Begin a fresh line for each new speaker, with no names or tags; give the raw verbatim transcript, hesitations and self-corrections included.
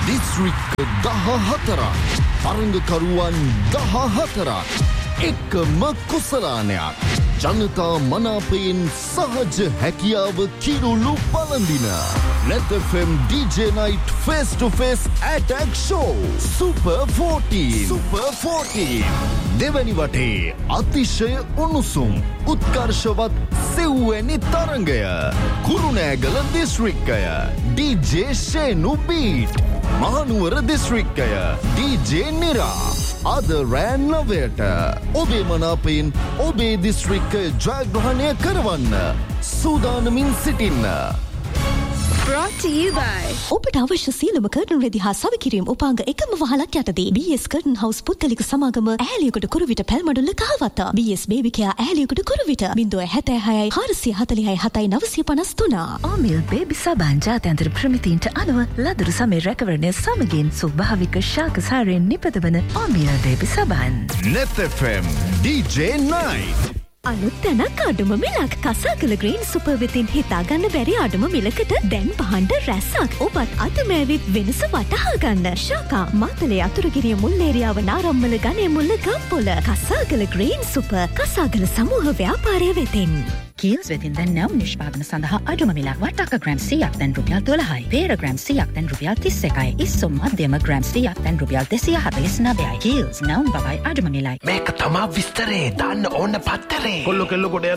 දිස්ත්‍රික්ක දහහතරක් තරඟකරුවන් දහහතරක් එකම කුසලානයක් ජනතා මනාපයෙන් සහජ හැකියාව කිරුළු පළඳින net F M D J Night face to face attack show Super fourteen Super fourteen දෙවැනි වටේ අතිශය උණුසුම් උත්කර්ෂවත් සෙව්වැනි තරඟය Kurunegala දිස්ත්‍රික්කය D J ෂේනු beat Mahanuwara දිස්ත්‍රික්කය D J නිරා අද රෑ නවයට ඔබේ මනාපයෙන් ඔබේ දිස්ත්‍රික්කය ජයග්‍රහණය කරවන්න සූදානමින් සිටින්න.
Brought to you by
ඔබට අවශ්‍ය සියලුම කර්ටන් රෙදි හා සවිකිරීම උපාංග එකම වහලක් යටතේ B S කර්ටන් හවුස් පුද්ගලික සමාගම ඇහැලියකට Kuruwita Pelmadulla Kahawatta B S baby care ඇහැලියකට Kuruwita zero सात छह चार चार चार सात नौ पाँच तीन
ආමිල් බේබි සබන් ජාත්‍යන්තර ප්‍රමිතීන්ට අනුව ලදරු සමේ රැකවරණය සමගින් ස්වභාවික ශාකසාරයෙන් නිපදවන ආමිල් බේබි සබන්
net F M D J Night
අලුත් තැනක් අඩුම මිලක් කසාකල ග්‍රීන් සුපර් වෙතින් හිතා ගන්න බැරි අඩුම මිලකට දැන් පහන්ඩ රැස්සක් ඔබත් අතමෑවිත් වෙනස වටහා ගන්න ශාකා මාතලේ අතුරුගිරිය මුල්ලේරියාව නාරම්මල ගණේ මුල්ල ගම්පොල කසාකල ග්‍රීන් සුපර් කසාකල සමූහ ව්‍යාපාරය වෙතින්
කීල්ස් වෙතින් දැන් නැව් නිෂ්පාදන සඳහා අඩුම මිලක් වටාක ග්‍රෑම් සීයක් දැන් රුපියල් දොළහයි පේර ග්‍රෑම් සීයක් දැන් රුපියල් තිස් එකයි ඉස්සුම් මධ්‍යම ග්‍රෑම් සීයක් දැන් රුපියල් දෙසිය හතළිස් නවයයි කීල්ස් නැවුම් බවයි අඩුම මිලයි
මේක තමා විස්තරේ දාන්න ඕන පත්තරේ කොල්ල කෙල්ල කොට